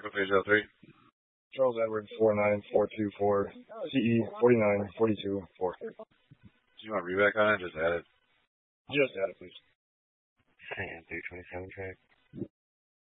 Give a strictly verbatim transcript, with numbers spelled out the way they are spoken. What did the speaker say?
Page L three. Charles Edward four nine four two four C E forty-nine forty-two four. Do you want reback on it? Just add it. Just add it, please. Hang on, three twenty-seven track.